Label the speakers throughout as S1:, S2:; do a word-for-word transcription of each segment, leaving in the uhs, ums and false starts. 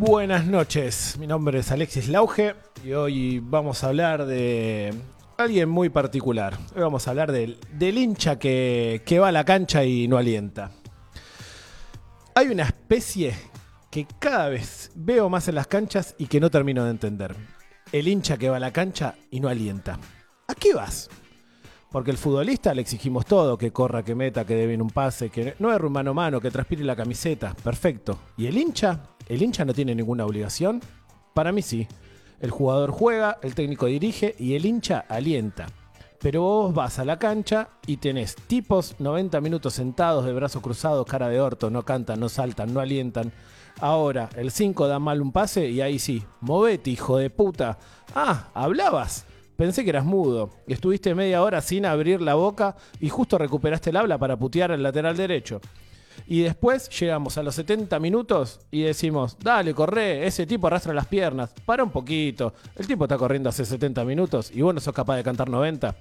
S1: Buenas noches, mi nombre es Alexis Lauge y hoy vamos a hablar de alguien muy particular. Hoy vamos a hablar del, del hincha que, que va a la cancha y no alienta. Hay una especie que cada vez veo más en las canchas y que no termino de entender. El hincha que va a la cancha y no alienta. ¿A qué vas? Porque el futbolista le exigimos todo, que corra, que meta, que dé bien un pase, que no erre un mano a mano, que transpire la camiseta. Perfecto. ¿Y el hincha? ¿El hincha no tiene ninguna obligación? Para mí sí. El jugador juega, el técnico dirige y el hincha alienta. Pero vos vas a la cancha y tenés tipos noventa minutos sentados de brazos cruzados, cara de orto, no cantan, no saltan, no alientan. Ahora, el cinco da mal un pase y ahí sí. Movete, hijo de puta. Ah, ¿hablabas? Pensé que eras mudo. Estuviste media hora sin abrir la boca y justo recuperaste el habla para putear al lateral derecho. Y después llegamos a los setenta minutos y decimos, dale, corre, ese tipo arrastra las piernas. Para un poquito. El tipo está corriendo hace setenta minutos y vos no sos capaz de cantar noventa.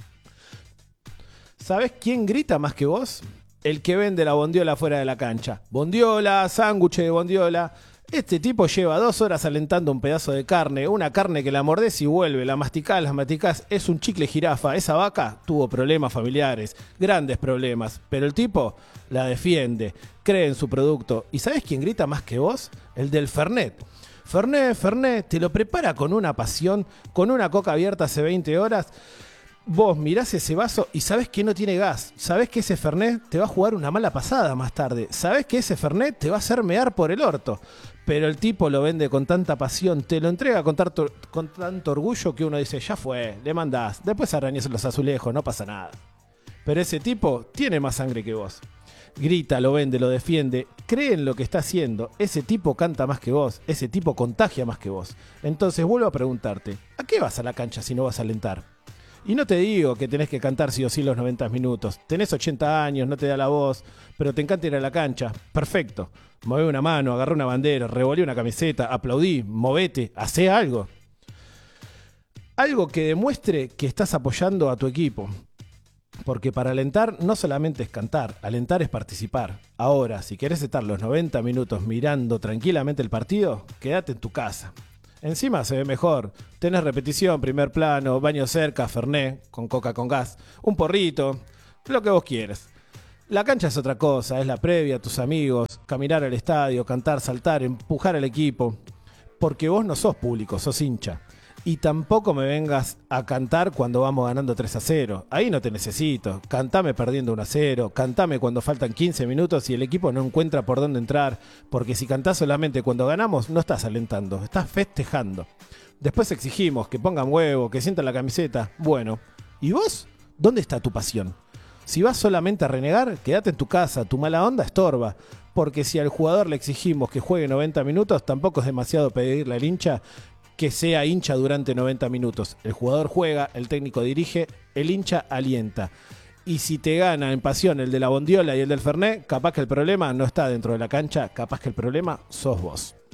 S1: ¿Sabés quién grita más que vos? El que vende la bondiola fuera de la cancha. Bondiola, sándwich de bondiola. Este tipo lleva dos horas alentando un pedazo de carne, una carne que la mordés y vuelve, la masticás, la masticás, es un chicle jirafa. Esa vaca tuvo problemas familiares, grandes problemas, pero el tipo la defiende, cree en su producto. ¿Y sabés quién grita más que vos? El del Fernet. Fernet, Fernet, te lo prepara con una pasión, con una coca abierta hace veinte horas. Vos mirás ese vaso y sabés que no tiene gas. Sabés que ese Fernet te va a jugar una mala pasada más tarde. Sabés que ese Fernet te va a hacer mear por el orto. Pero el tipo lo vende con tanta pasión, te lo entrega con tanto, con tanto orgullo que uno dice, ya fue, le mandás. Después arañás los azulejos, no pasa nada. Pero ese tipo tiene más sangre que vos. Grita, lo vende, lo defiende, cree en lo que está haciendo. Ese tipo canta más que vos, ese tipo contagia más que vos. Entonces vuelvo a preguntarte, ¿a qué vas a la cancha si no vas a alentar? Y no te digo que tenés que cantar sí o sí los noventa minutos. Tenés ochenta años, no te da la voz, pero te encanta ir a la cancha. Perfecto. Mové una mano, agarré una bandera, revolé una camiseta, aplaudí, movete, hacé algo. Algo que demuestre que estás apoyando a tu equipo. Porque para alentar no solamente es cantar, alentar es participar. Ahora, si querés estar los noventa minutos mirando tranquilamente el partido, quédate en tu casa. Encima se ve mejor. Tenés repetición, primer plano, baño cerca, fernet, con coca con gas, un porrito, lo que vos quieras. La cancha es otra cosa, es la previa, tus amigos, caminar al estadio, cantar, saltar, empujar al equipo. Porque vos no sos público, sos hincha. Y tampoco me vengas a cantar cuando vamos ganando tres a cero. Ahí no te necesito. Cantame perdiendo uno a cero. Cantame cuando faltan quince minutos y el equipo no encuentra por dónde entrar. Porque si cantás solamente cuando ganamos, no estás alentando, estás festejando. Después exigimos que pongan huevo, que sientan la camiseta. Bueno, ¿y vos? ¿Dónde está tu pasión? Si vas solamente a renegar, quédate en tu casa. Tu mala onda estorba. Porque si al jugador le exigimos que juegue noventa minutos, tampoco es demasiado pedirle al hincha que sea hincha durante noventa minutos. El jugador juega, el técnico dirige, el hincha alienta. Y si te gana en pasión el de la bondiola y el del Fernet, capaz que el problema no está dentro de la cancha, capaz que el problema sos vos.